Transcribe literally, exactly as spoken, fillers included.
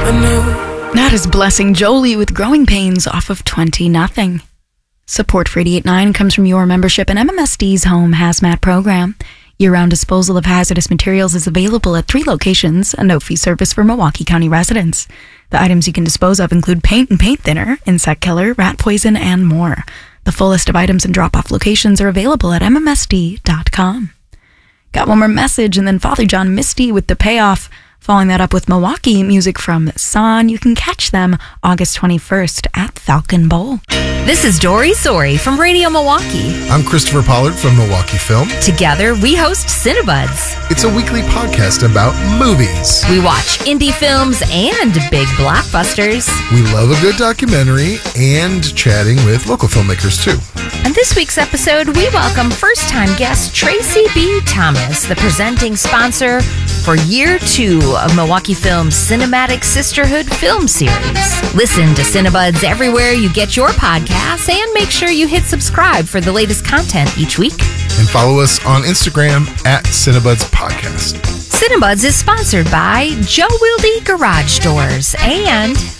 That is Blessing Jolie with Growing Pains off of twenty nothing. Support for eighty-eight point nine comes from your membership in M M S D's Home Hazmat program. Year-round disposal of hazardous materials is available at three locations, a no-fee service for Milwaukee County residents. The items you can dispose of include paint and paint thinner, insect killer, rat poison, and more. The full list of items and drop-off locations are available at M M S D dot com. Got one more message, and then Father John Misty with The Payoff. Following that up with Milwaukee music from San. You can catch them August twenty-first at Falcon Bowl. This is Dory Sori from Radio Milwaukee. I'm Christopher Pollard from Milwaukee Film. Together, we host Cinebuds. It's a weekly podcast about movies. We watch indie films and big blockbusters. We love a good documentary and chatting with local filmmakers, too. On this week's episode, we welcome first-time guest Tracy B. Thomas, the presenting sponsor for year two of Milwaukee Film's Cinematic Sisterhood film series. Listen to Cinebuds everywhere you get your podcasts and make sure you hit subscribe for the latest content each week. And follow us on Instagram at Cinebuds Podcast. Cinebuds is sponsored by Joe Wilde Garage Doors and